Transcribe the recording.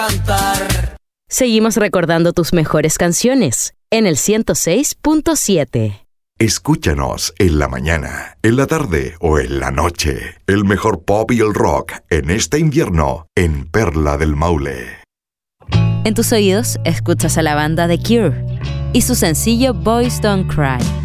Seguimos recordando tus mejores canciones en el 106.7. Escúchanos en la mañana, en la tarde o en la noche. El mejor pop y el rock en este invierno en Perla del Maule. En tus oídos escuchas a la banda The Cure y su sencillo Boys Don't Cry.